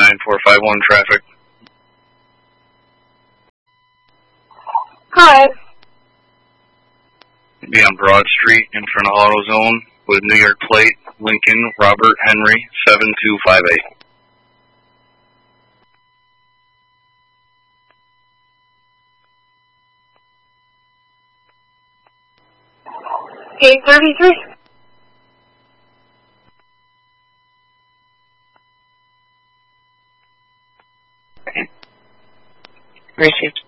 9451 traffic. Hi. Be on Broad Street in front of AutoZone with New York plate, Lincoln, Robert Henry, 7258. 833. Received.